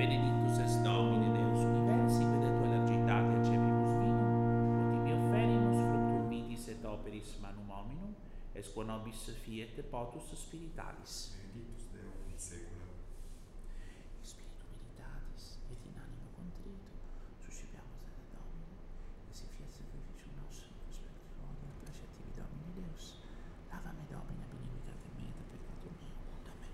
Benedictus es Domine Deus universi, vedetur elargitati acepibus vinum, ut ibi offerimus fructum vitis et operis manum hominum, es quo nobis fiet potus spiritualis. Benedictus Deus in saecula. Spiritu meditatis et in animo contrito, suscipiamus ad Domine, et si fiat sacrificium nostrum prospectivo et praeciativi Domine Deus. Lava me Domine ab iniquitate mea et peccatum meum. Amen.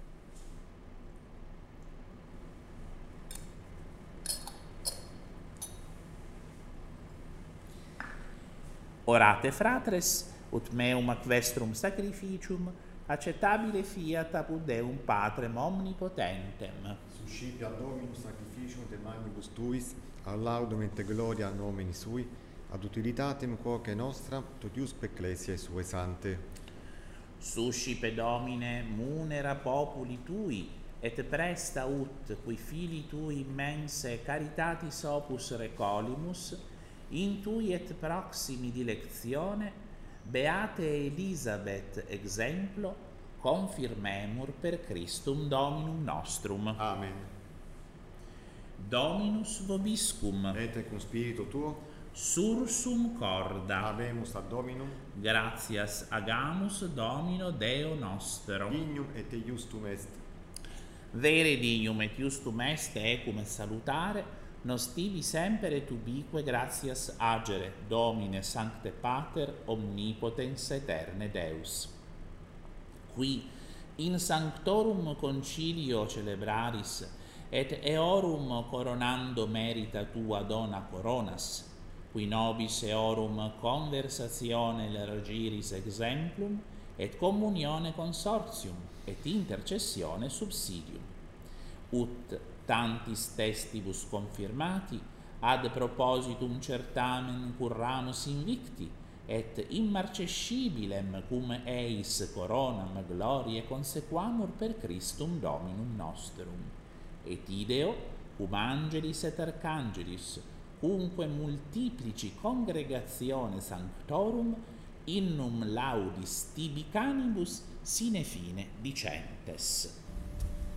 Orate fratres, ut meum ac vestrum sacrificium acceptabile fiat apud Deum Patrem omnipotentem. Suscipia Dominus sacrificium de manibus tuis, ad laudum et gloria nomini sui, ad utilitatem quoque nostra, totiusque ecclesiae sue sante. Suscipe Domine munera populi tui, et presta ut, qui filii tui immense caritatis opus recolimus, in tui et proximi dilectione, beate Elisabeth exemplo, confirmemur per Christum Dominum nostrum. Amen. Dominus vobiscum, Et cum spiritu tuo, sursum corda, habemus ad Dominum, gratias agamus Domino Deo nostro. dignum et justum est. Vere dignum et justum est ecum et salutare, nos tibi semper et ubique gratias agere, Domine Sancte Pater, omnipotens aeterne Deus. Qui in sanctorum concilio celebraris, et eorum coronando merita tua dona coronas, qui nobis eorum conversatione largiris exemplum, et communione consortium, et intercessione subsidium. Ut tantis testibus confirmati, ad propositum certamen curramus invicti, et immarcescibilem cum eis coronam gloriae consequamur per Christum Dominum nostrum. Et ideo, cum angelis et arcangelis, cumque multiplici congregatione sanctorum, innum laudis tibi canibus sine fine dicentes.